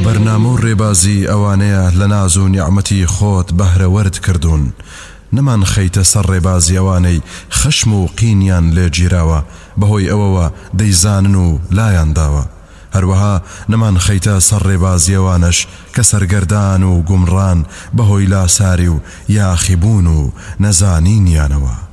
بەرنامە و ڕێبازی ئەوانەیە لە ناز و نیعمەتی خۆت بەهرەوەرد کردوون. نەمان خەیتە سەر ڕێبازی ئەوانەی خەشم و قینیان لێ گیراوە بەهۆی ئەوەوە دەیزانن و لایان داوە. هەروەها نەمان خەیتە سەر ڕێبازی ئەوانەش کە سەرگەردان و گومڕان بەهۆی لاساری و یاخیبوون و نەزانینیانەوە.